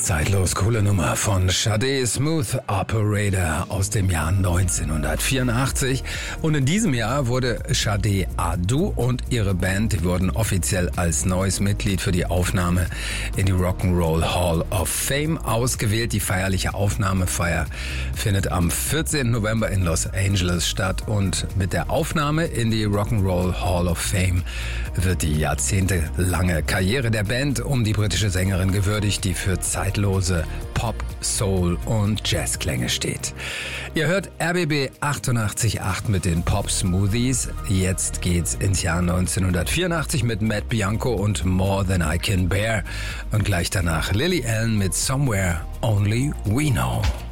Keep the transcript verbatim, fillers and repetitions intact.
Zeitlos coole Nummer von Sade, Smooth Operator aus dem Jahr neunzehnhundertvierundachtzig. Und in diesem Jahr wurde Sade Adu und ihre Band, die wurden offiziell als neues Mitglied für die Aufnahme in die Rock'n'Roll Hall of Fame ausgewählt. Die feierliche Aufnahmefeier findet am vierzehnten November in Los Angeles statt. Und mit der Aufnahme in die Rock'n'Roll Hall of Fame wird die jahrzehntelange Karriere der Band um die britische Sängerin gewürdigt, die für zeitlose Pop, Soul und Jazzklänge steht. Ihr hört R B B achtundachtzig Komma acht mit den Pop Smoothies. Jetzt geht's ins Jahr neunzehnhundertvierundachtzig mit Matt Bianco und More Than I Can Bear. Und gleich danach Lily Allen mit Somewhere Only We Know.